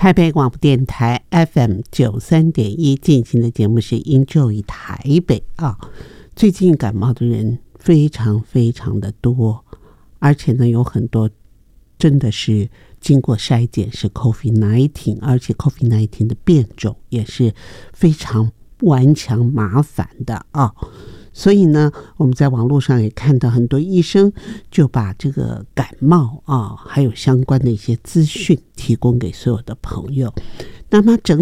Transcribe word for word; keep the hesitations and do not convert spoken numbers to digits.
台北广播电台 F M 九三点一进行的节目是 Enjoy 台北啊。最近感冒的人非常非常的多，而且呢有很多真的是经过筛检是 COVID 十九， 而且 COVID 十九 的变种也是非常顽强麻烦的啊。所以呢我们在网络上也看到很多医生就把这个感冒啊还有相关的一些资讯提供给所有的朋友。那么整